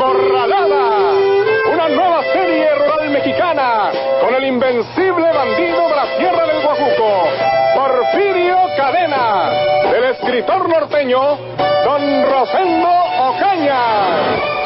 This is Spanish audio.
Acorralada, una nueva serie rural mexicana con el invencible bandido de la Sierra del Guajuco, Porfirio Cadena, del escritor norteño Don Rosendo Ocaña.